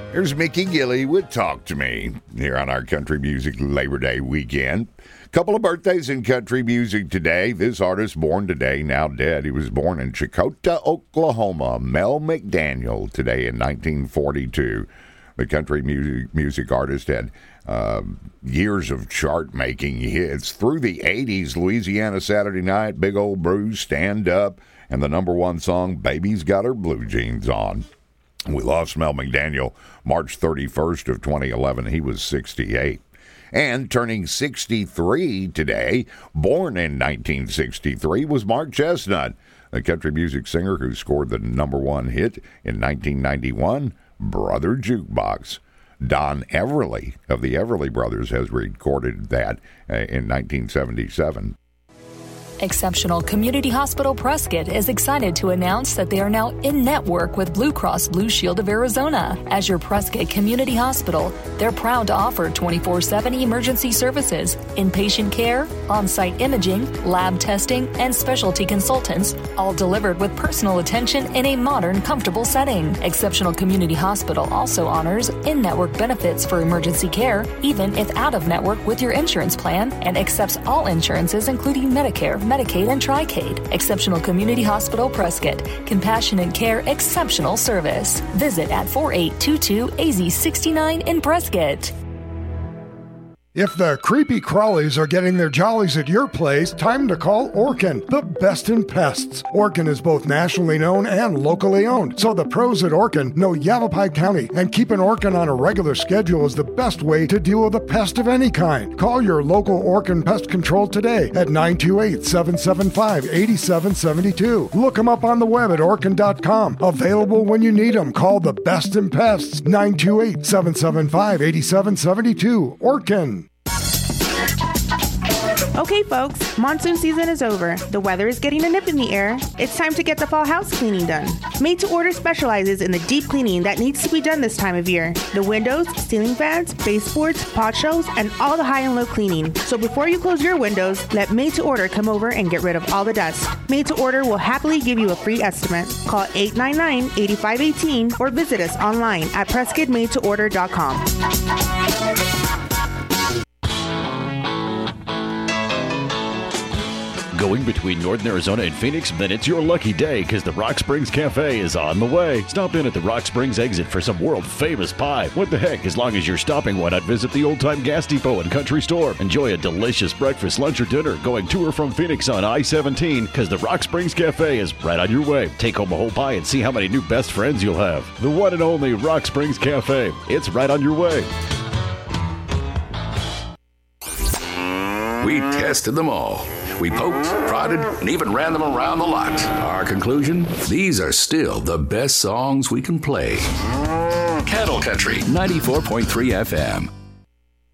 Here's Mickey Gilley with Talk to Me here on our Country Music Labor Day weekend. Couple of birthdays in country music today. This artist born today, now dead. He was born in Chakota, Oklahoma. Mel McDaniel today in 1942. The country music artist had years of chart-making hits. Through the 80s, Louisiana Saturday Night, Big Old Bruce, Stand Up, and the number one song, Baby's Got Her Blue Jeans On. We lost Mel McDaniel March 31st of 2011. He was 68. And turning 63 today, born in 1963, was Mark Chestnut, the country music singer who scored the number one hit in 1991, Brother Jukebox. Don Everly of the Everly Brothers has recorded that in 1977. Exceptional Community Hospital Prescott is excited to announce that they are now in network with Blue Cross Blue Shield of Arizona. As your Prescott Community Hospital, they're proud to offer 24/7 emergency services, inpatient care, on-site imaging, lab testing, and specialty consultants, all delivered with personal attention in a modern, comfortable setting. Exceptional Community Hospital also honors in-network benefits for emergency care, even if out-of-network with your insurance plan, and accepts all insurances including Medicare, Medicaid, and Tri-Caid. Exceptional Community Hospital Prescott. Compassionate care, exceptional service. Visit at 4822 AZ69 in Prescott. If the creepy crawlies are getting their jollies at your place, time to call Orkin, the best in pests. Orkin is both nationally known and locally owned, so the pros at Orkin know Yavapai County, and keeping Orkin on a regular schedule is the best way to deal with a pest of any kind. Call your local Orkin Pest Control today at 928-775-8772. Look them up on the web at Orkin.com. Available when you need them. Call the best in pests, 928-775-8772. Orkin. Okay, folks, monsoon season is over. The weather is getting a nip in the air. It's time to get the fall house cleaning done. Made to Order specializes in the deep cleaning that needs to be done this time of year. The windows, ceiling fans, baseboards, pot shelves, and all the high and low cleaning. So before you close your windows, let Made to Order come over and get rid of all the dust. Made to Order will happily give you a free estimate. Call 899-8518 or visit us online at PrescottMadeToOrder.com. Going between Northern Arizona and Phoenix? Then it's your lucky day because the Rock Springs Cafe is on the way. Stop in at the Rock Springs exit for some world-famous pie. What the heck, as long as you're stopping, why not visit the old-time gas depot and country store? Enjoy a delicious breakfast, lunch, or dinner going to or from Phoenix on I-17 because the Rock Springs Cafe is right on your way. Take home a whole pie and see how many new best friends you'll have. The one and only Rock Springs Cafe. It's right on your way. We tested them all. We poked, prodded, and even ran them around the lot. Our conclusion? These are still the best songs we can play. Cattle Country, 94.3 FM.